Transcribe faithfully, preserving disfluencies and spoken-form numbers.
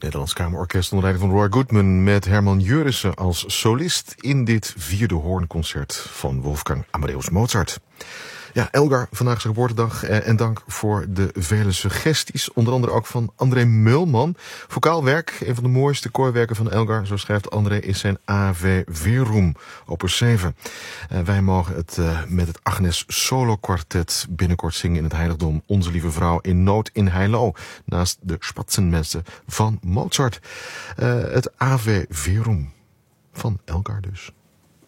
Nederlands Kamerorkest onder leiding van Roy Goodman met Herman Jurissen als solist in dit vierde hoornconcert van Wolfgang Amadeus Mozart. Ja, Elgar, vandaag zijn geboortedag en dank voor de vele suggesties. Onder andere ook van André Mulman. Vocaalwerk, een van de mooiste koorwerken van Elgar, zo schrijft André, is zijn Ave Verum, opus zeven. Uh, wij mogen het uh, met het Agnes Solo Quartet binnenkort zingen in het heiligdom Onze Lieve Vrouw in Nood in Heilo, naast de Spatzenmessen van Mozart. Uh, het Ave Verum van Elgar dus.